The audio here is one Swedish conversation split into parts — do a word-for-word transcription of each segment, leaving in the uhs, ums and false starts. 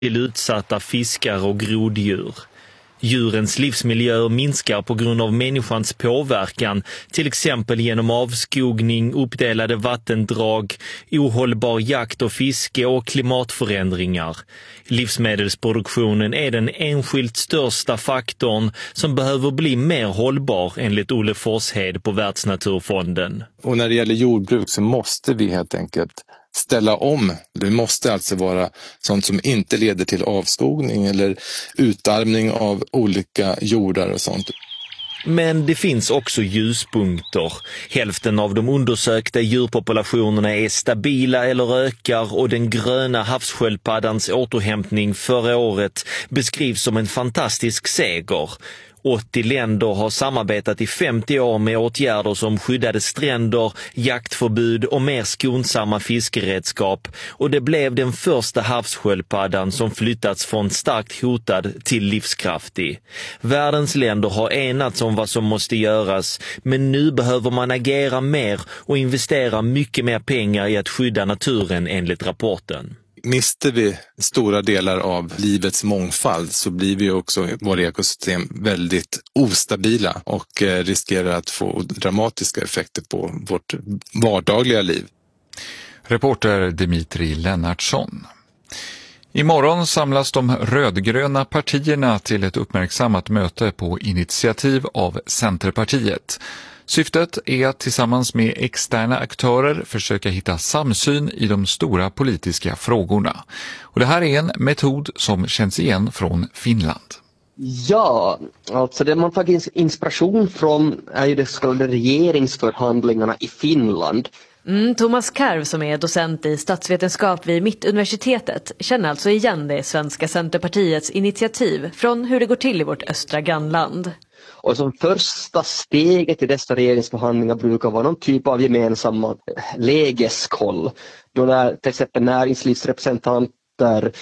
till utsatta fiskar och groddjur. Djurens livsmiljö minskar på grund av människans påverkan, till exempel genom avskogning, uppdelade vattendrag, ohållbar jakt och fiske och klimatförändringar. Livsmedelsproduktionen är den enskilt största faktorn som behöver bli mer hållbar enligt Olle Forshed på Världsnaturfonden. Och när det gäller jordbruk så måste vi helt enkelt ställa om. Det måste alltså vara sånt som inte leder till avskogning eller utarmning av olika jordar och sånt. Men det finns också ljuspunkter. Hälften av de undersökta djurpopulationerna är stabila eller ökar och den gröna havssköldpaddans återhämtning förra året beskrivs som en fantastisk seger. åttio länder har samarbetat i femtio år med åtgärder som skyddade stränder, jaktförbud och mer skonsamma fiskeredskap, och det blev den första havssköldpaddan som flyttats från starkt hotad till livskraftig. Världens länder har enats om vad som måste göras, men nu behöver man agera mer och investera mycket mer pengar i att skydda naturen enligt rapporten. Mister vi stora delar av livets mångfald så blir vi också våra ekosystem väldigt ostabila och riskerar att få dramatiska effekter på vårt vardagliga liv. Reporter Dimitri Lennartsson. Imorgon samlas de rödgröna partierna till ett uppmärksammat möte på initiativ av Centerpartiet. Syftet är att tillsammans med externa aktörer försöka hitta samsyn i de stora politiska frågorna. Och det här är en metod som känns igen från Finland. Ja, alltså det man tagit inspiration från är ju de så kallade regeringsförhandlingarna i Finland. Mm, Thomas Karv, som är docent i statsvetenskap vid Mittuniversitetet, känner alltså igen det svenska Centerpartiets initiativ från hur det går till i vårt östra grannland. Och som första steget i dessa regeringsförhandlingar brukar vara någon typ av gemensamma lägeskoll. Då när till exempel näringslivsrepresentanter,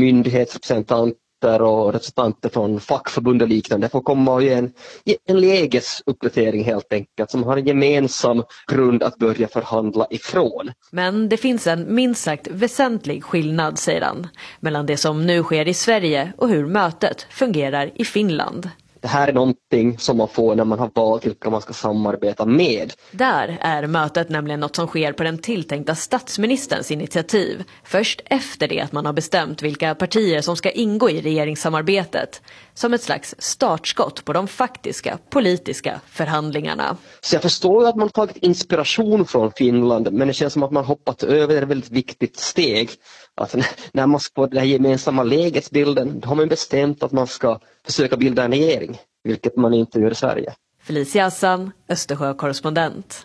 myndighetsrepresentanter och representanter från fackförbund och liknande får komma och ge en, en lägesuppdatering helt enkelt, som har en gemensam grund att börja förhandla ifrån. Men det finns en minst sagt väsentlig skillnad, säger han, mellan det som nu sker i Sverige och hur mötet fungerar i Finland. Det här är någonting som man får när man har valt vilka man ska samarbeta med. Där är mötet nämligen något som sker på den tilltänkta statsministerns initiativ. Först efter det att man har bestämt vilka partier som ska ingå i regeringssamarbetet. Som ett slags startskott på de faktiska politiska förhandlingarna. Så jag förstår att man har tagit inspiration från Finland, men det känns som att man hoppat över ett väldigt viktigt steg. Alltså när man ska få den här gemensamma lägesbilden, då har man bestämt att man ska försöka bilda en regering, vilket man inte gör i Sverige. Felicia Hassan, Östersjö-korrespondent.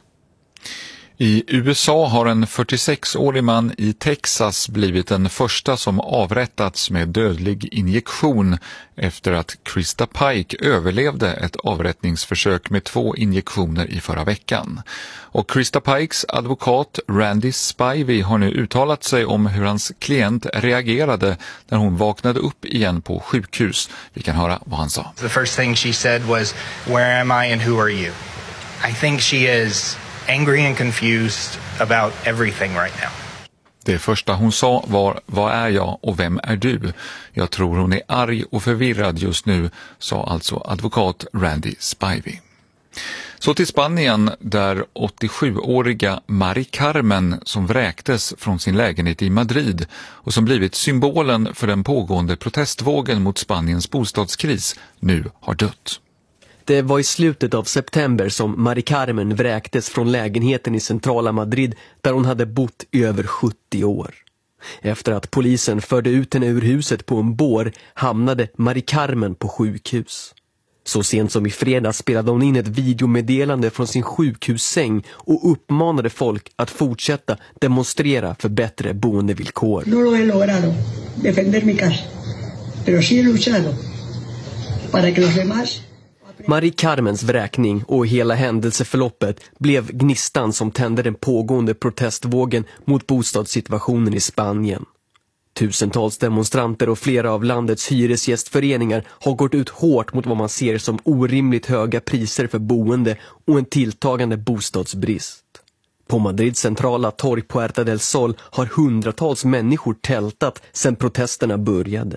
I U S A har en fyrtiosex-årig man i Texas blivit den första som avrättats med dödlig injektion efter att Krista Pike överlevde ett avrättningsförsök med två injektioner i förra veckan. Och Krista Pikes advokat Randy Spivey har nu uttalat sig om hur hans klient reagerade när hon vaknade upp igen på sjukhus. Vi kan höra vad han sa. The first thing she said was, "Where am I and who are you?" I think she is angry and confused about everything right now. Det första hon sa var, vad är jag och vem är du? Jag tror hon är arg och förvirrad just nu, sa alltså advokat Randy Spivey. Så till Spanien, där åttiosjuåriga Mari Carmen, som vräktes från sin lägenhet i Madrid och som blivit symbolen för den pågående protestvågen mot Spaniens bostadskris, nu har dött. Det var i slutet av september som Mari Carmen vräktes från lägenheten i centrala Madrid där hon hade bott i över sjuttio år. Efter att polisen förde ut henne ur huset på en bår hamnade Mari Carmen på sjukhus. Så sent som i fredags spelade hon in ett videomeddelande från sin sjukhussäng och uppmanade folk att fortsätta demonstrera för bättre boendevillkor. No lo he logrado defender mi casa, pero sí he luchado para que los demás. Mari Carmens vräkning och hela händelseförloppet blev gnistan som tände den pågående protestvågen mot bostadssituationen i Spanien. Tusentals demonstranter och flera av landets hyresgästföreningar har gått ut hårt mot vad man ser som orimligt höga priser för boende och en tilltagande bostadsbrist. På Madrids centrala torg Puerta del Sol har hundratals människor tältat sedan protesterna började.